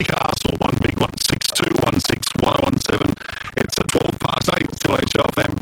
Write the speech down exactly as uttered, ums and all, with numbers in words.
Castle, one big one, six two, one six one one seven. It's a twelve past eight. Still H L F M.